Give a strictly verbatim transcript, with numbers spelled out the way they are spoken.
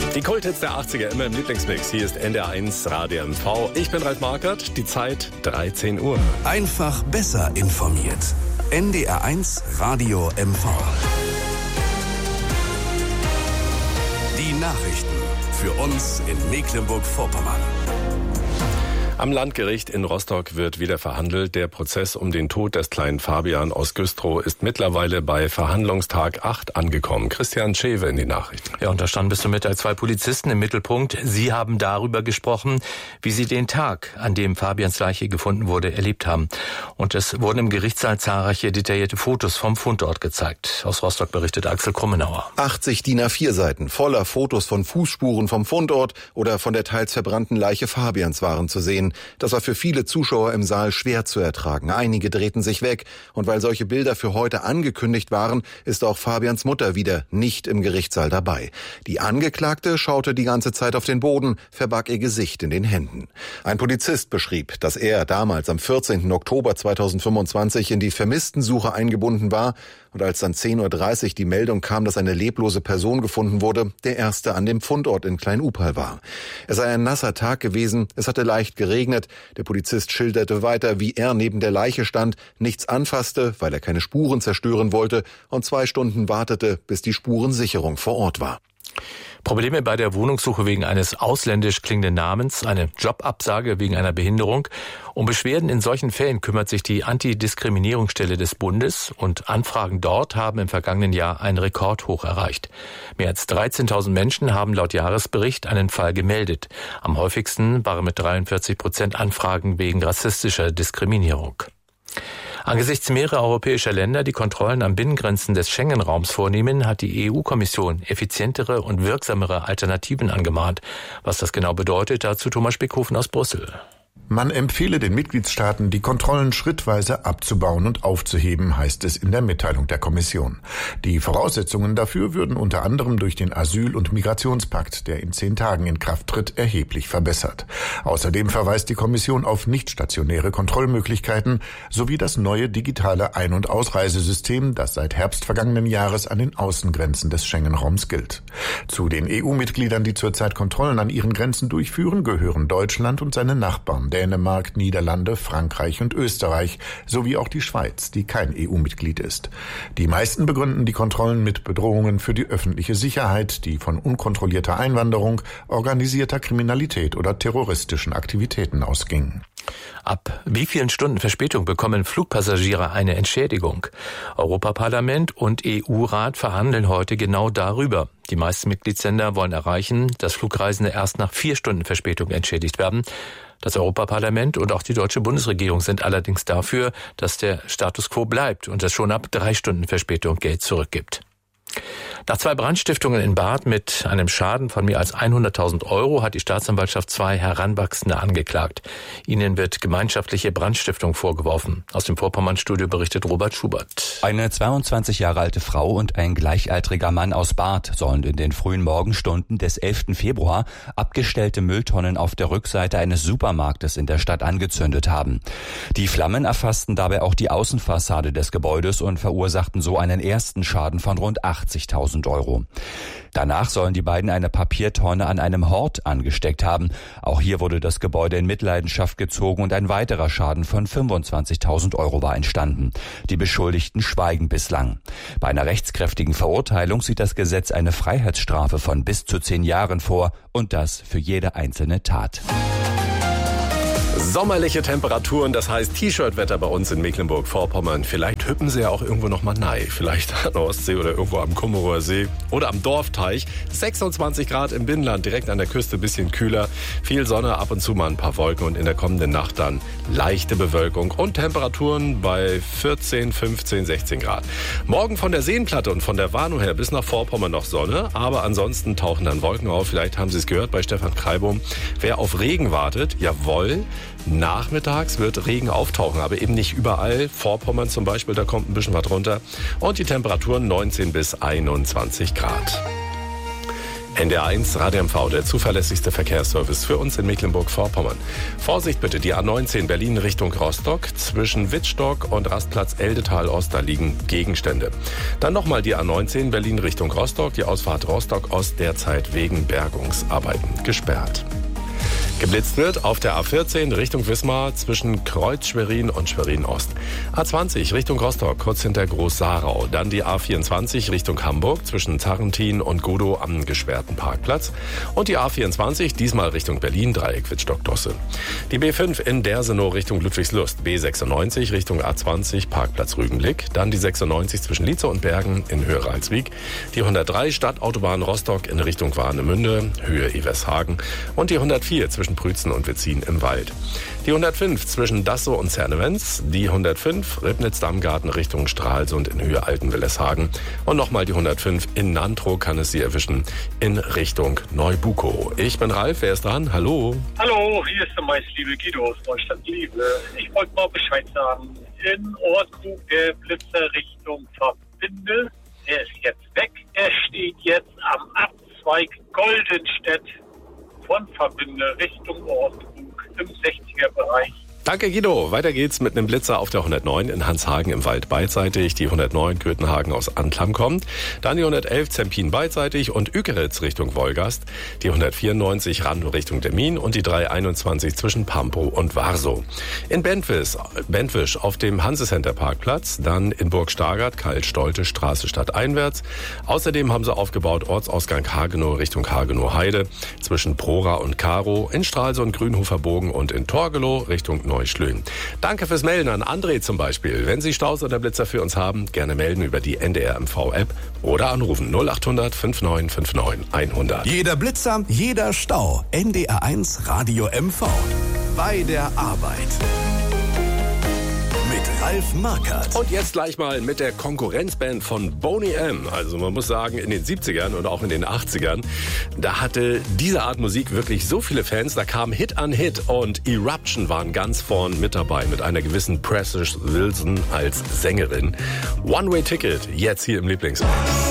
Die Kulthits der achtziger immer im Lieblingsmix. Hier ist N D R eins Radio M V. Ich bin Ralf Markert. Die Zeit dreizehn Uhr. Einfach besser informiert. N D R eins Radio M V. Die Nachrichten für uns in Mecklenburg-Vorpommern. Am Landgericht in Rostock wird wieder verhandelt. Der Prozess um den Tod des kleinen Fabian aus Güstrow ist mittlerweile bei Verhandlungstag acht angekommen. Christian Schewe in die Nachrichten. Ja, und da standen bis zum Mittag zwei Polizisten im Mittelpunkt. Sie haben darüber gesprochen, wie sie den Tag, an dem Fabians Leiche gefunden wurde, erlebt haben. Und es wurden im Gerichtssaal zahlreiche detaillierte Fotos vom Fundort gezeigt. Aus Rostock berichtet Axel Krummenauer. achtzig D I N A vier Seiten voller Fotos von Fußspuren vom Fundort oder von der teils verbrannten Leiche Fabians waren zu sehen. Das war für viele Zuschauer im Saal schwer zu ertragen. Einige drehten sich weg. Und weil solche Bilder für heute angekündigt waren, ist auch Fabians Mutter wieder nicht im Gerichtssaal dabei. Die Angeklagte schaute die ganze Zeit auf den Boden, verbarg ihr Gesicht in den Händen. Ein Polizist beschrieb, dass er damals am vierzehnten Oktober zweitausendfünfundzwanzig in die Vermisstensuche eingebunden war und als dann zehn Uhr dreißig die Meldung kam, dass eine leblose Person gefunden wurde, der erste an dem Fundort in Klein-Upal war. Es sei ein nasser Tag gewesen, es hatte leicht geregnet. Der Polizist schilderte weiter, wie er neben der Leiche stand, nichts anfasste, weil er keine Spuren zerstören wollte und zwei Stunden wartete, bis die Spurensicherung vor Ort war. Probleme bei der Wohnungssuche wegen eines ausländisch klingenden Namens, eine Jobabsage wegen einer Behinderung. Um Beschwerden in solchen Fällen kümmert sich die Antidiskriminierungsstelle des Bundes und Anfragen dort haben im vergangenen Jahr einen Rekordhoch erreicht. Mehr als dreizehntausend Menschen haben laut Jahresbericht einen Fall gemeldet. Am häufigsten waren mit dreiundvierzig Prozent Anfragen wegen rassistischer Diskriminierung. Angesichts mehrerer europäischer Länder, die Kontrollen an Binnengrenzen des Schengen-Raums vornehmen, hat die E U-Kommission effizientere und wirksamere Alternativen angemahnt. Was das genau bedeutet, dazu Thomas Spickhofen aus Brüssel. Man empfehle den Mitgliedstaaten, die Kontrollen schrittweise abzubauen und aufzuheben, heißt es in der Mitteilung der Kommission. Die Voraussetzungen dafür würden unter anderem durch den Asyl- und Migrationspakt, der in zehn Tagen in Kraft tritt, erheblich verbessert. Außerdem verweist die Kommission auf nichtstationäre Kontrollmöglichkeiten sowie das neue digitale Ein- und Ausreisesystem, das seit Herbst vergangenen Jahres an den Außengrenzen des Schengen-Raums gilt. Zu den E U-Mitgliedern, die zurzeit Kontrollen an ihren Grenzen durchführen, gehören Deutschland und seine Nachbarn, Dänemark, Niederlande, Frankreich und Österreich, sowie auch die Schweiz, die kein E U-Mitglied ist. Die meisten begründen die Kontrollen mit Bedrohungen für die öffentliche Sicherheit, die von unkontrollierter Einwanderung, organisierter Kriminalität oder terroristischen Aktivitäten ausgingen. Ab wie vielen Stunden Verspätung bekommen Flugpassagiere eine Entschädigung? Europaparlament und E U-Rat verhandeln heute genau darüber. Die meisten Mitgliedsländer wollen erreichen, dass Flugreisende erst nach vier Stunden Verspätung entschädigt werden. Das Europaparlament und auch die deutsche Bundesregierung sind allerdings dafür, dass der Status quo bleibt und es schon ab drei Stunden Verspätung Geld zurückgibt. Nach zwei Brandstiftungen in Barth mit einem Schaden von mehr als hunderttausend Euro hat die Staatsanwaltschaft zwei Heranwachsende angeklagt. Ihnen wird gemeinschaftliche Brandstiftung vorgeworfen. Aus dem Vorpommern-Studio berichtet Robert Schubert. Eine zweiundzwanzig Jahre alte Frau und ein gleichaltriger Mann aus Barth sollen in den frühen Morgenstunden des elften Februar abgestellte Mülltonnen auf der Rückseite eines Supermarktes in der Stadt angezündet haben. Die Flammen erfassten dabei auch die Außenfassade des Gebäudes und verursachten so einen ersten Schaden von rund achtzigtausend Euro. Danach sollen die beiden eine Papiertonne an einem Hort angesteckt haben. Auch hier wurde das Gebäude in Mitleidenschaft gezogen und ein weiterer Schaden von fünfundzwanzigtausend Euro war entstanden. Die Beschuldigten schweigen bislang. Bei einer rechtskräftigen Verurteilung sieht das Gesetz eine Freiheitsstrafe von bis zu zehn Jahren vor und das für jede einzelne Tat. Sommerliche Temperaturen, das heißt T-Shirt-Wetter bei uns in Mecklenburg-Vorpommern. Vielleicht hüppen sie ja auch irgendwo noch mal nahe. Vielleicht an der Ostsee oder irgendwo am Kummerower See oder am Dorfteich. sechsundzwanzig Grad im Binnenland, direkt an der Küste, bisschen kühler. Viel Sonne, ab und zu mal ein paar Wolken und in der kommenden Nacht dann leichte Bewölkung und Temperaturen bei vierzehn, fünfzehn, sechzehn Grad. Morgen von der Seenplatte und von der Warnow her bis nach Vorpommern noch Sonne, aber ansonsten tauchen dann Wolken auf. Vielleicht haben Sie es gehört bei Stefan Kreibum. Wer auf Regen wartet, jawohl, nachmittags wird Regen auftauchen, aber eben nicht überall. Vorpommern zum Beispiel, da kommt ein bisschen was runter. Und die Temperaturen neunzehn bis einundzwanzig Grad. N D R eins Radio M V, der zuverlässigste Verkehrsservice für uns in Mecklenburg-Vorpommern. Vorsicht bitte, die A neunzehn Berlin Richtung Rostock. Zwischen Wittstock und Rastplatz Eldetal-Ost, da liegen Gegenstände. Dann nochmal die A neunzehn Berlin Richtung Rostock. Die Ausfahrt Rostock-Ost derzeit wegen Bergungsarbeiten gesperrt. Geblitzt wird auf der A vierzehn Richtung Wismar zwischen Kreuz Schwerin und Schwerin-Ost. A zwanzig Richtung Rostock, kurz hinter Groß-Sarau. Dann die A vierundzwanzig Richtung Hamburg zwischen Zarrentin und Godow am gesperrten Parkplatz. Und die A vierundzwanzig, diesmal Richtung Berlin, Dreieck Wittstock-Dosse. Die B fünf in Dersenow Richtung Ludwigslust. B sechsundneunzig Richtung A zwanzig, Parkplatz Rügenblick. Dann die sechsundneunzig zwischen Lietze und Bergen in Höhe Ralswiek. Die hundertdrei Stadtautobahn Rostock in Richtung Warnemünde, Höhe Evershagen. Und die hundertvier zwischen Prützen und Wetzin im Wald. Die hundertfünf zwischen Dassow und Zernewens, die hundertfünf Ribnitz-Dammgarten Richtung Stralsund in Höhe Altenwilleshagen und nochmal die hundertfünf in Nantrow kann es Sie erwischen in Richtung Neubukow. Ich bin Ralf, wer ist dran? Hallo. Hallo, hier ist der meistliebe Guido aus Neustadt-Liebe. Ich wollte mal Bescheid sagen. In Ortkrug der Blitzer Richtung Verbinde, der ist jetzt weg. Er steht jetzt am Abzweig Goldenstedt von Verbinde Richtung Ortkrug im sechziger-Bereich. Danke Guido. Weiter geht's mit einem Blitzer auf der hundertneun in Hanshagen im Wald beidseitig. Die hundertneun Köthenhagen aus Anklam kommt. Dann die hundertelf Zempin beidseitig und Ükeritz Richtung Wolgast. Die hundertvierundneunzig Randow Richtung Demmin und die dreihunderteinundzwanzig zwischen Pampow und Warsow. In Bentwisch, Bentwisch auf dem Hansecenter Parkplatz. Dann in Burg Stargard, Kalt-Stolte Straße stadteinwärts. Außerdem haben sie aufgebaut Ortsausgang Hagenow Richtung Hagenow Heide. Zwischen Prora und Karow. In Stralsund Grünhofer Bogen und in Torgelow Richtung Neuschlön. Danke fürs Melden an André zum Beispiel. Wenn Sie Staus oder Blitzer für uns haben, gerne melden über die N D R M V-App oder anrufen null acht hundert neunundfünfzig neunundfünfzig hundert. Jeder Blitzer, jeder Stau. N D R eins Radio M V. Bei der Arbeit. Mit Ralf Markert. Und jetzt gleich mal mit der Konkurrenzband von Boney M. Also man muss sagen, in den siebzigern und auch in den achtzigern, da hatte diese Art Musik wirklich so viele Fans, da kam Hit an Hit und Eruption waren ganz vorn mit dabei mit einer gewissen Precious Wilson als Sängerin. One Way Ticket, jetzt hier im Lieblingsmix.